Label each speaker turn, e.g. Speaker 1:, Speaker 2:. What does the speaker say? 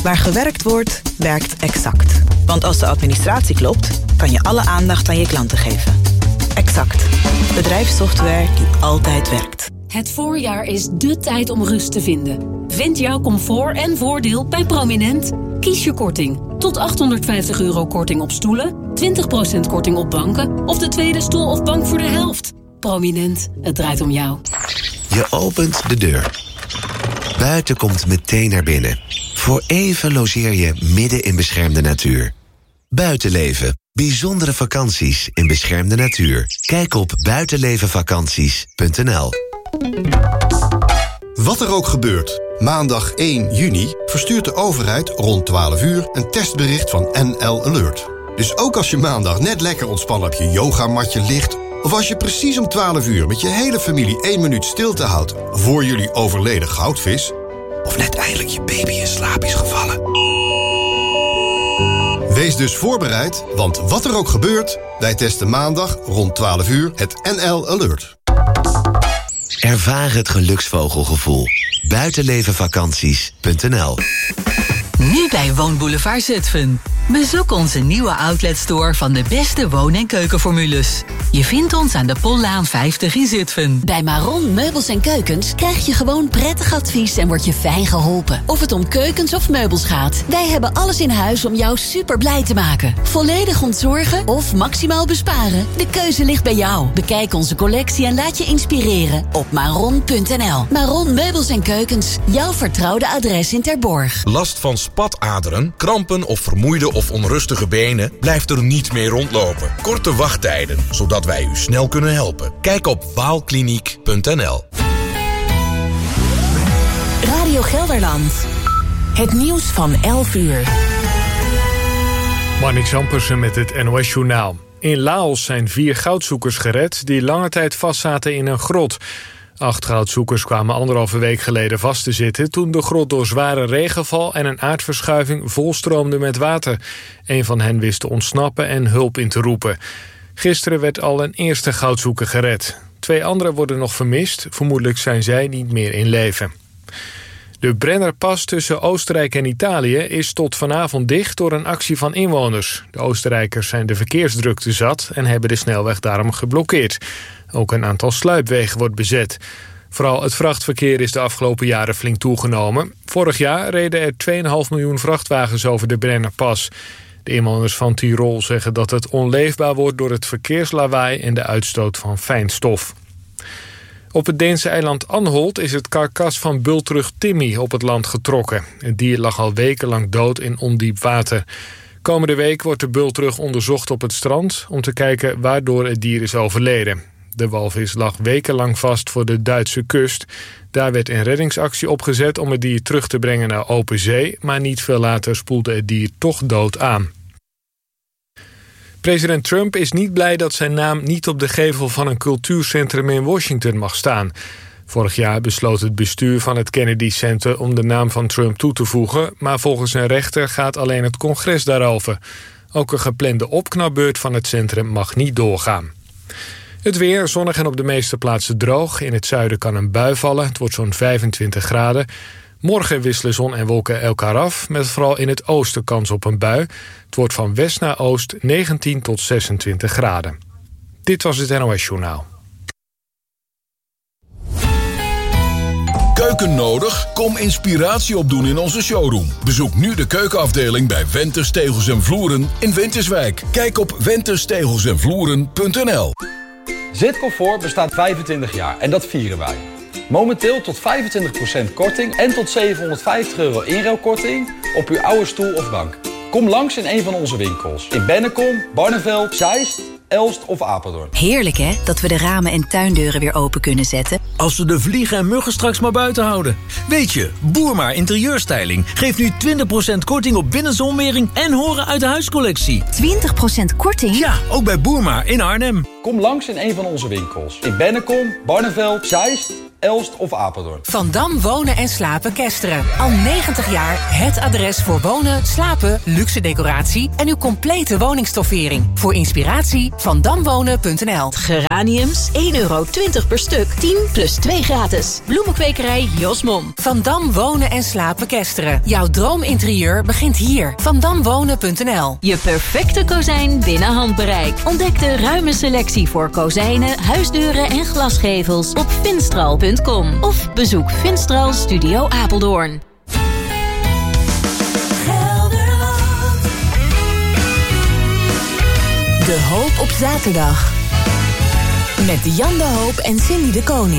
Speaker 1: Waar gewerkt wordt, werkt Exact. Want als de administratie klopt, kan je alle aandacht aan je klanten geven. Exact. Bedrijfssoftware die altijd werkt.
Speaker 2: Het voorjaar is dé tijd om rust te vinden. Vind jouw comfort en voordeel bij Prominent. Kies je korting. Tot €850 korting op stoelen, 20% korting op banken of de tweede stoel of bank voor de helft. Prominent, het draait om jou.
Speaker 3: Je opent de deur. Buiten komt meteen naar binnen. Voor even logeer je midden in beschermde natuur. Buitenleven. Bijzondere vakanties in beschermde natuur. Kijk op buitenlevenvakanties.nl.
Speaker 4: Wat er ook gebeurt, maandag 1 juni verstuurt de overheid rond 12 uur een testbericht van NL Alert. Dus ook als je maandag net lekker ontspannen op je yogamatje ligt, of als je precies om 12 uur met je hele familie 1 minuut stilte houdt voor jullie overleden goudvis, of net eindelijk je baby in slaap is gevallen. Wees dus voorbereid, want wat er ook gebeurt, wij testen maandag rond 12 uur het NL Alert.
Speaker 3: Ervaar het geluksvogelgevoel. Buitenlevenvakanties.nl.
Speaker 5: Nu bij Woonboulevard Zutphen. Bezoek onze nieuwe outletstore van de beste woon- en keukenformules. Je vindt ons aan de Pollaan 50 in Zutphen.
Speaker 2: Bij Maron Meubels en Keukens krijg je gewoon prettig advies en word je fijn geholpen. Of het om keukens of meubels gaat. Wij hebben alles in huis om jou super blij te maken. Volledig ontzorgen of maximaal besparen? De keuze ligt bij jou. Bekijk onze collectie en laat je inspireren op maron.nl. Maron Meubels en Keukens. Jouw vertrouwde adres in Terborg.
Speaker 6: Last van spataderen, krampen of vermoeide of onrustige benen? Blijft er niet meer rondlopen. Korte wachttijden, zodat wij u snel kunnen helpen. Kijk op waalkliniek.nl.
Speaker 7: Radio Gelderland. Het nieuws van 11 uur.
Speaker 8: Marnix Ampersen met het NOS-journaal. In Laos zijn 4 goudzoekers gered die lange tijd vastzaten in een grot. 8 goudzoekers kwamen 1,5 week geleden vast te zitten toen de grot door zware regenval en een aardverschuiving volstroomde met water. Een van hen wist te ontsnappen en hulp in te roepen. Gisteren werd al een eerste goudzoeker gered. 2 anderen worden nog vermist. Vermoedelijk zijn zij niet meer in leven. De Brennerpas tussen Oostenrijk en Italië is tot vanavond dicht door een actie van inwoners. De Oostenrijkers zijn de verkeersdrukte zat en hebben de snelweg daarom geblokkeerd. Ook een aantal sluipwegen wordt bezet. Vooral het vrachtverkeer is de afgelopen jaren flink toegenomen. Vorig jaar reden er 2,5 miljoen vrachtwagens over de Brennerpas. De inwoners van Tirol zeggen dat het onleefbaar wordt door het verkeerslawaai en de uitstoot van fijnstof. Op het Deense eiland Anholt is het karkas van bultrug Timmy op het land getrokken. Het dier lag al wekenlang dood in ondiep water. Komende week wordt de bultrug onderzocht op het strand om te kijken waardoor het dier is overleden. De walvis lag wekenlang vast voor de Duitse kust. Daar werd een reddingsactie opgezet om het dier terug te brengen naar open zee, maar niet veel later spoelde het dier toch dood aan. President Trump is niet blij dat zijn naam niet op de gevel van een cultuurcentrum in Washington mag staan. Vorig jaar besloot het bestuur van het Kennedy Center om de naam van Trump toe te voegen, maar volgens een rechter gaat alleen het congres daarover. Ook een geplande opknapbeurt van het centrum mag niet doorgaan. Het weer, zonnig en op de meeste plaatsen droog. In het zuiden kan een bui vallen, het wordt zo'n 25 graden. Morgen wisselen zon en wolken elkaar af, met vooral in het oosten kans op een bui. Het wordt van west naar oost 19 tot 26 graden. Dit was het NOS Journaal.
Speaker 9: Keuken nodig? Kom inspiratie opdoen in onze showroom. Bezoek nu de keukenafdeling bij Wenters Tegels en Vloeren in Winterswijk. Kijk op wenterstegelsenvloeren.nl.
Speaker 10: Zitcomfort bestaat 25 jaar en dat vieren wij. Momenteel tot 25% korting en tot €750 inruilkorting op uw oude stoel of bank. Kom langs in een van onze winkels. In Bennekom, Barneveld, Zeist, Elst of Apeldoorn.
Speaker 7: Heerlijk hè, dat we de ramen en tuindeuren weer open kunnen zetten.
Speaker 11: Als we de vliegen en muggen straks maar buiten houden. Weet je, Boerma Interieurstyling geeft nu 20% korting op binnenzonwering en horen uit de huiscollectie.
Speaker 7: 20% korting?
Speaker 11: Ja, ook bij Boerma in Arnhem.
Speaker 10: Kom langs in een van onze winkels. In Bennekom, Barneveld, Zeist, Elst of Apeldoorn.
Speaker 7: Van Dam Wonen en Slapen Kesteren. Al 90 jaar het adres voor wonen, slapen, luxe decoratie en uw complete woningstoffering. Voor inspiratie vandamwonen.nl.
Speaker 12: Geraniums, €1,20 per stuk. 10 plus 2 gratis. Bloemenkwekerij Jos Mom.
Speaker 7: Van Dam Wonen en Slapen Kesteren. Jouw droominterieur begint hier. Vandamwonen.nl.
Speaker 12: Je perfecte kozijn binnen handbereik. Ontdek de ruime selectie voor kozijnen, huisdeuren en glasgevels op Finstral.com. Of bezoek Finstral Studio Apeldoorn.
Speaker 7: De Hoop op zaterdag. Met Jan de Hoop en Cindy de Koning.